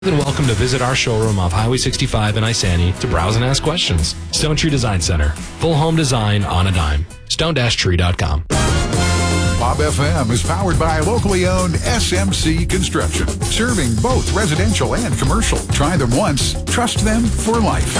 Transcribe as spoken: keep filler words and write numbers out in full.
And welcome to visit our showroom off Highway sixty-five in Isani to browse and ask questions. Stone Tree Design Center. Full home design on a dime. stone dash tree dot com. Bob F M is powered by locally owned S M C Construction, serving both residential and commercial. Try them once, trust them for life.